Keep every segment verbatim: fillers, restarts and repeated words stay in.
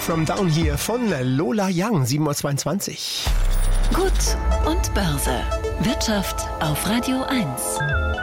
From Down Here von Lola Young, sieben Uhr zweiundzwanzig. Gut und Börse. Wirtschaft auf Radio eins.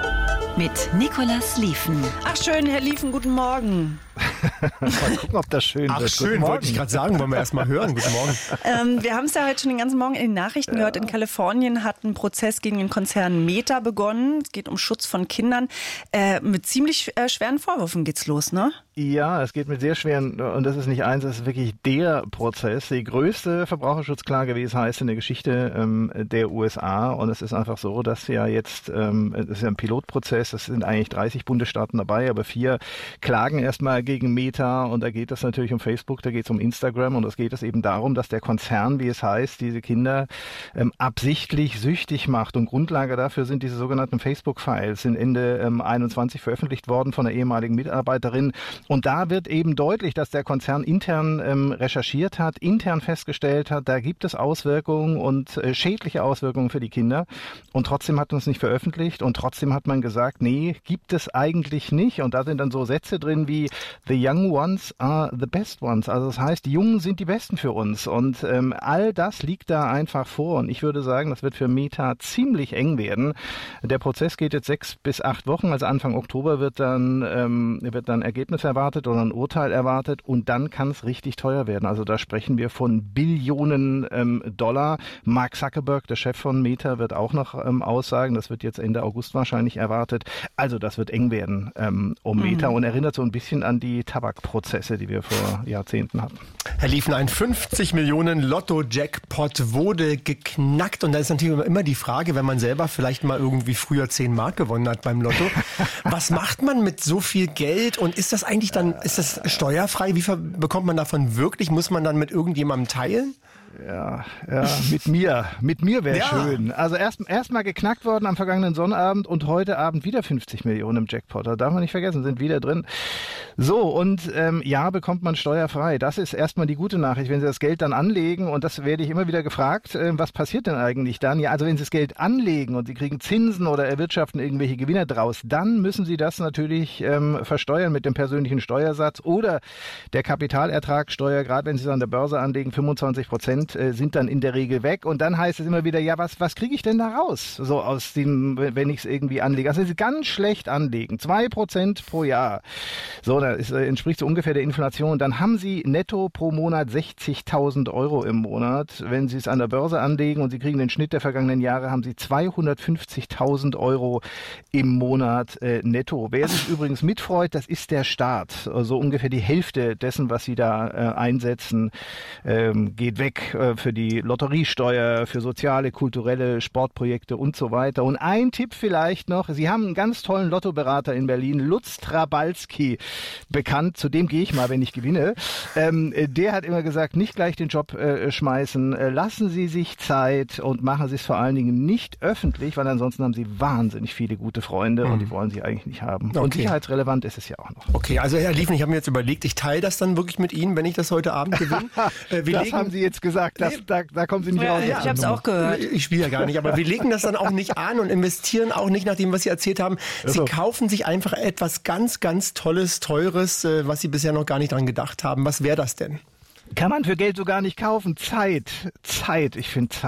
Mit Nicolas Lieven. Ach schön, Herr Lieven, guten Morgen. Mal gucken, ob das schön Ach wird. schön, wollte ich gerade sagen, wollen wir erst mal hören. Guten Morgen. Ähm, wir haben es ja heute schon den ganzen Morgen in den Nachrichten ja. gehört. In Kalifornien hat ein Prozess gegen den Konzern Meta begonnen. Es geht um Schutz von Kindern. Äh, mit ziemlich äh, schweren Vorwürfen geht's los, ne? Ja, es geht mit sehr schweren, und das ist nicht eins, das ist wirklich der Prozess, die größte Verbraucherschutzklage, wie es heißt, in der Geschichte ähm, der U S A. Und es ist einfach so, dass ja jetzt, ähm, das ist ja ein Pilotprozess, es sind eigentlich dreißig Bundesstaaten dabei, aber vier klagen erstmal gegen Meta, und da geht es natürlich um Facebook, da geht es um Instagram, und es geht es eben darum, dass der Konzern, wie es heißt, diese Kinder ähm, absichtlich süchtig macht. Und Grundlage dafür sind diese sogenannten Facebook-Files, sind Ende ähm, einundzwanzig veröffentlicht worden von einer ehemaligen Mitarbeiterin. Und da wird eben deutlich, dass der Konzern intern ähm, recherchiert hat, intern festgestellt hat, da gibt es Auswirkungen und äh, schädliche Auswirkungen für die Kinder. Und trotzdem hat man es nicht veröffentlicht, und trotzdem hat man gesagt, nee, gibt es eigentlich nicht. Und da sind dann so Sätze drin wie "The young ones are the best ones". Also das heißt, die Jungen sind die Besten für uns. Und ähm, all das liegt da einfach vor. Und ich würde sagen, das wird für Meta ziemlich eng werden. Der Prozess geht jetzt sechs bis acht Wochen. Also Anfang Oktober wird dann, ähm, wird dann Ergebnis erwartet oder ein Urteil erwartet, und dann kann es richtig teuer werden. Also da sprechen wir von Billionen ähm, Dollar. Mark Zuckerberg, der Chef von Meta, wird auch noch ähm, aussagen. Das wird jetzt Ende August wahrscheinlich erwartet. Also das wird eng werden ähm, um mhm. Meta, und erinnert so ein bisschen an die Tabakprozesse, die wir vor Jahrzehnten hatten. Herr Lieven, ein fünfzig Millionen Lotto-Jackpot wurde geknackt, und da ist natürlich immer die Frage, wenn man selber vielleicht mal irgendwie früher zehn Mark gewonnen hat beim Lotto, was macht man mit so viel Geld, und ist das eigentlich dann, ist das steuerfrei? Wie viel bekommt man davon wirklich? Muss man dann mit irgendjemandem teilen? Ja, ja, mit mir. Mit mir wäre ja. schön. Also erst erst mal geknackt worden am vergangenen Sonnabend, und heute Abend wieder fünfzig Millionen im Jackpot. Da darf man nicht vergessen, sind wieder drin. So, und ähm, ja, bekommt man steuerfrei. Das ist erstmal die gute Nachricht, wenn Sie das Geld dann anlegen, und das werde ich immer wieder gefragt, äh, was passiert denn eigentlich dann? Ja, also wenn Sie das Geld anlegen und Sie kriegen Zinsen oder erwirtschaften irgendwelche Gewinne draus, dann müssen Sie das natürlich ähm, versteuern mit dem persönlichen Steuersatz oder der Kapitalertragssteuer, gerade wenn Sie es an der Börse anlegen, fünfundzwanzig Prozent sind dann in der Regel weg, und dann heißt es immer wieder, ja, was was kriege ich denn da raus, so aus dem, wenn ich es irgendwie anlege? Also es ist ganz schlecht anlegen, zwei Prozent pro Jahr, so, das entspricht so ungefähr der Inflation. Dann haben Sie netto pro Monat sechzigtausend Euro im Monat. Wenn Sie es an der Börse anlegen und Sie kriegen den Schnitt der vergangenen Jahre, haben Sie zweihundertfünfzigtausend Euro im Monat äh, netto. Wer sich übrigens mitfreut, das ist der Staat. So also ungefähr die Hälfte dessen, was Sie da äh, einsetzen, ähm, geht weg für die Lotteriesteuer, für soziale, kulturelle Sportprojekte und so weiter. Und ein Tipp vielleicht noch, Sie haben einen ganz tollen Lottoberater in Berlin, Lutz Trabalski, bekannt, zu dem gehe ich mal, wenn ich gewinne. Ähm, der hat immer gesagt, nicht gleich den Job äh, schmeißen, äh, lassen Sie sich Zeit und machen Sie es vor allen Dingen nicht öffentlich, weil ansonsten haben Sie wahnsinnig viele gute Freunde mhm. und die wollen Sie eigentlich nicht haben. Okay. Und sicherheitsrelevant ist es ja auch noch. Okay, also Herr Lieven, ich habe mir jetzt überlegt, ich teile das dann wirklich mit Ihnen, wenn ich das heute Abend gewinne. Äh, wir das legen, haben Sie jetzt gesagt. Das, da, da kommen Sie nicht ja, raus. Ja, ich habe es auch gehört. Ich spiele ja gar nicht, aber wir legen das dann auch nicht an und investieren auch nicht nach dem, was Sie erzählt haben. Sie also. kaufen sich einfach etwas ganz, ganz Tolles, Teures, was Sie bisher noch gar nicht dran gedacht haben. Was wäre das denn? Kann man für Geld so gar nicht kaufen. Zeit. Zeit. Ich finde Zeit.